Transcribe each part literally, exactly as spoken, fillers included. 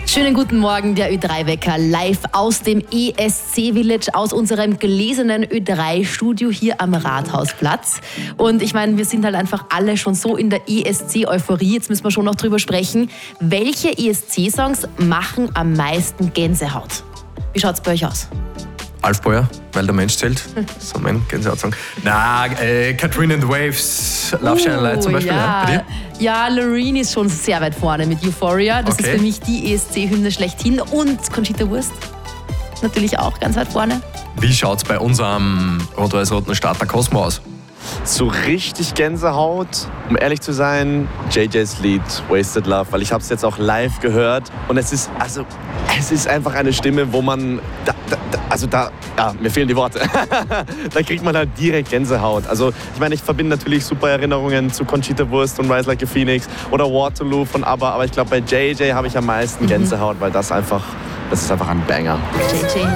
Schönen guten Morgen, der Ö drei Wecker live aus dem E S C Village, aus unserem gläsernen Ö drei Studio hier am Rathausplatz. Und ich meine, wir sind halt einfach alle schon so in der E S C-Euphorie. Jetzt müssen wir schon noch drüber sprechen. Welche E S C-Songs machen am meisten Gänsehaut? Wie schaut's bei euch aus? Alf Bäuer, weil der Mensch zählt. So mein Gänsehaut-Song. Na, äh, Katrina and the Waves, Love Shine a Light zum Beispiel. Ja, ja. ja, Loreen ist schon sehr weit vorne mit Euphoria. Das Okay. ist für mich die E S C-Hymne schlechthin. Und Conchita Wurst natürlich auch ganz weit vorne. Wie schaut's bei unserem rot-weiß-roten Starter Cosmo aus? So richtig Gänsehaut, um ehrlich zu sein, J Js Lied Wasted Love, weil ich habe es jetzt auch live gehört und es ist also es ist einfach eine Stimme, wo man da, da, also da ja, mir fehlen die Worte. Da kriegt man halt direkt Gänsehaut. Also ich meine, ich verbinde natürlich super Erinnerungen zu Conchita Wurst und Rise Like a Phoenix oder Waterloo von ABBA, aber ich glaube bei J J habe ich am meisten Gänsehaut, weil das einfach das ist einfach ein Banger. J J.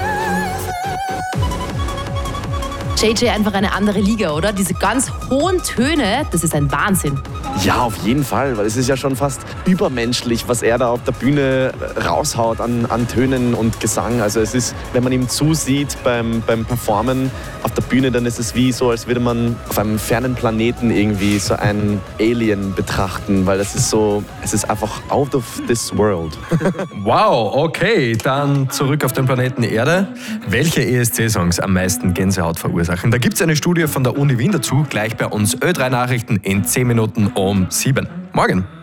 J J einfach eine andere Liga, oder? Diese ganz hohen Töne, das ist ein Wahnsinn. Ja, auf jeden Fall, weil es ist ja schon fast übermenschlich, was er da auf der Bühne raushaut an, an Tönen und Gesang. Also es ist, wenn man ihm zusieht beim, beim Performen auf der Bühne, dann ist es wie so, als würde man auf einem fernen Planeten irgendwie so einen Alien betrachten, weil das ist so, es ist einfach out of this world. Wow, okay, dann zurück auf den Planeten Erde. Welche E S C-Songs am meisten Gänsehaut verursachen? Da gibt es eine Studie von der Uni Wien dazu, gleich bei uns Ö drei Nachrichten in zehn Minuten um sieben. Morgen.